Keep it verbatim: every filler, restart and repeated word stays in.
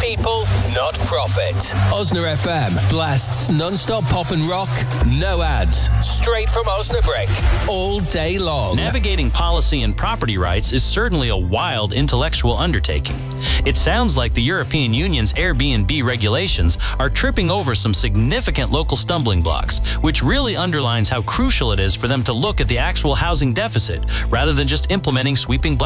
people, not profit. Osna F M blasts non-stop pop and rock, no ads, straight from Osnabrick, all day long. Navigating policy and property rights is certainly a wild intellectual undertaking. It sounds like the European Union's Airbnb regulations are tripping over some significant local stumbling blocks, which really underlines how crucial it is for them to look at the actual housing deficit rather than just implementing sweeping